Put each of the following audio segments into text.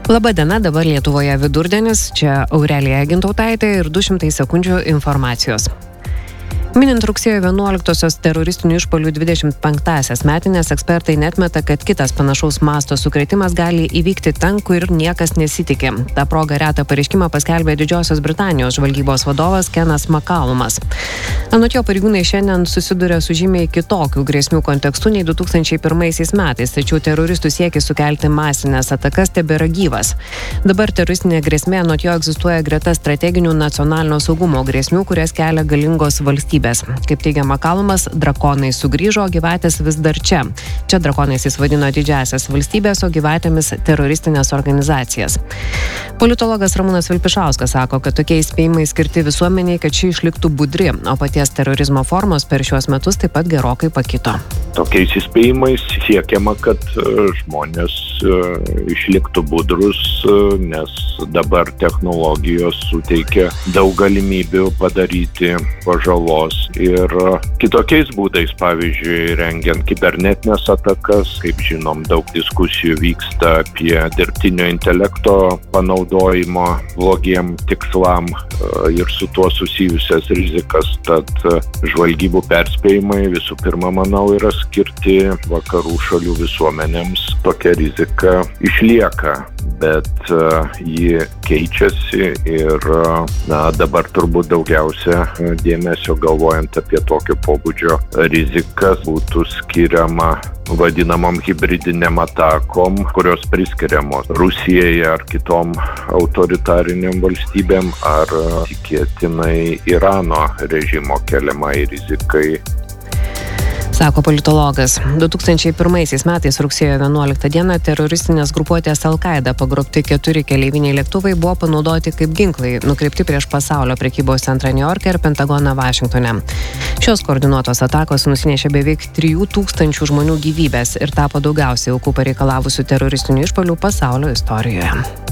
Labadiena, dabar Lietuvoje vidurdienis, čia Aurelija Gintautaitė ir 200 sekundžių informacijos. Minint rugsėjo 11-osios teroristinių išpuolių 25-asias metinės, ekspertai netmeta, kad kitas panašaus masto sukrėtimas gali įvykti ten, kur niekas nesitikė. Ta proga retą pareiškimą paskelbė Didžiosios Britanijos žvalgybos vadovas Kenas Makalumas. Anot jo, pareigūnai šiandien susiduria su žymiai kitokių grėsmių kontekstu nei 2001 metais, tačiau teroristų siekis sukelti masinės atakas tebėra gyvas. Dabar teroristinė grėsmė anot jo egzistuoja greta strateginių nacionalinio saugumo grėsmių, kurias kelia galingos valstybės. Kaip teigia Makalumas, drakonai sugrįžo, o gyvatės vis dar čia. Čia drakonais jis vadino didžiasias valstybės, o gyvatėmis teroristinės organizacijas. Politologas Ramūnas Vilpišauskas sako, kad tokie įspėjimai skirti visuomeniai, kad ši išliktų budri, o paties terorizmo formos per šiuos metus taip pat gerokai pakito. Tokiais įspėjimais siekiama, kad žmonės išliktų budrus, nes dabar technologijos suteikia daug galimybių padaryti pažalos ir kitokiais būdais, pavyzdžiui, rengiant kibernetinės atakas. Kaip žinom, daug diskusijų vyksta apie dirbtinio intelekto panaudojimo blogiem tikslam ir su tuo susijusias rizikas. Tad žvalgybų perspėjimai visų pirma, manau, yra skirti vakarų šalių visuomenėms. Tokia rizika išlieka, bet ji keičiasi ir dabar turbūt daugiausia dėmesio galvojant apie tokio pobūdžio rizikas būtų skiriama vadinamom hibridiniam atakom, kurios priskiriamos Rusijai ar kitom autoritariniam valstybėm ar tikėtinai Irano režimo keliamai rizikai. Sako politologas. 2001 metais rugsėjo 11 dieną teroristinės grupuotės Al-Qaeda pagrobti 4 keleiviniai lėktuvai buvo panaudoti kaip ginklai, nukreipti prieš pasaulio prekybos centrą Niujorke ir Pentagoną Vašingtone. Šios koordinuotos atakos nusinešė beveik 3000 žmonių gyvybės ir tapo daugiausiai aukų pareikalavusių teroristinių išpuolių pasaulio istorijoje.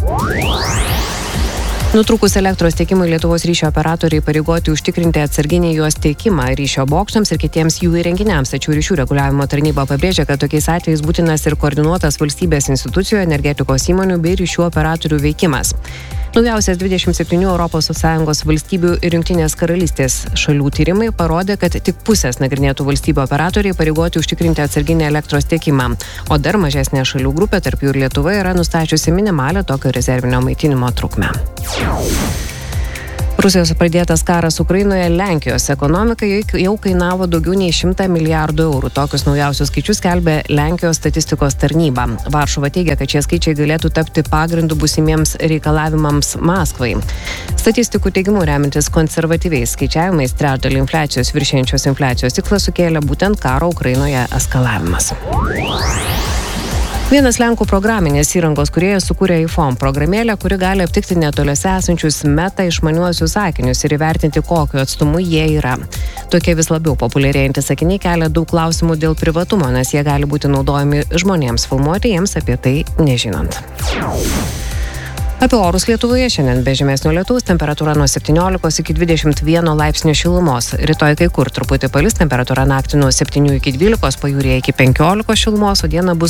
Nutrūkus elektros tiekimui Lietuvos ryšio operatoriai pareigoti užtikrinti atsarginį jos tiekimą ryšio bokštams ir kitiems jų įrenginiams, tačiau ryšių reguliavimo tarnyba pabrėžia, kad tokiais atvejais būtinas ir koordinuotas valstybės institucijų, energetikos įmonių bei ryšių operatorių veikimas. Naujausias 27 ES valstybių ir Jungtinės karalystės šalių tyrimai parodė, kad tik pusės nagrinėtų valstybių operatoriai pareigoti užtikrinti atsarginį elektros tiekimą, o dar mažesnė šalių grupė, tarp jų ir Lietuva, yra nustačiusi minimalią tokio rezervinio maitinimo trukmę. Rusijos pradėtas karas Ukrainoje Lenkijos ekonomikai jau kainavo daugiau nei 100 milijardų eurų. Tokius naujausius skaičius skelbė Lenkijos statistikos tarnyba. Varšuva teigia, kad šie skaičiai galėtų tapti pagrindu būsimiems reikalavimams Maskvai. Statistikų teigimu, remintis konservatyviais skaičiavimais, trečdalį infliacijos viršijančios infliacijos tikslas sukėlė būtent karo Ukrainoje eskalavimas. Vienas Lenkų programinės įrangos kūrėjas sukūrė iPhone programėlę, kuri gali aptikti netoliese esančius meta išmaniuosius akinius ir įvertinti, kokiu atstumu jie yra. Tokie vis labiau populiarėjantys akiniai kelia daug klausimų dėl privatumo, nes jie gali būti naudojami žmonėms filmuoti, jiems apie tai nežinant. Apie orus Lietuvoje šiandien be žymesnio lietaus, temperatūra nuo 17 iki 21 laipsnių šilumos. Rytoj kai kur truputį palis, temperatūra naktį nuo 7 iki 12, pajūryje iki 15 šilumos, o dieną bus